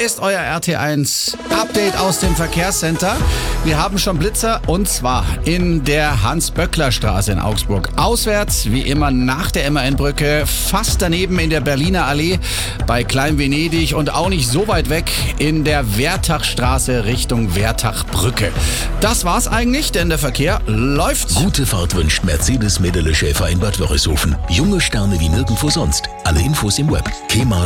ist euer RT1 Update aus dem Verkehrscenter. Wir haben schon Blitzer und zwar in der Hans-Böckler-Straße in Augsburg. Auswärts, wie immer nach der MAN-Brücke, fast daneben in der Berliner Allee bei Klein-Venedig und auch nicht so weit weg in der Wertachstraße Richtung Wertachbrücke. Das war's eigentlich, denn der Verkehr läuft. Gute Fahrt wünscht Mercedes Mädele Schäfer in Bad Wörishofen. Junge Sterne wie nirgendwo sonst. Alle Infos im Web. Kemal